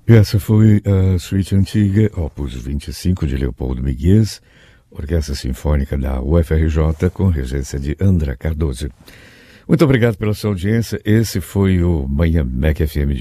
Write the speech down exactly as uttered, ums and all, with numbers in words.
Essa foi a suíte antiga, opus vinte e cinco de Leopoldo Miguez, Orquestra Sinfônica da U F R J, com regência de André Cardoso. Muito obrigado pela sua audiência. Esse foi o Manhã Mac F M de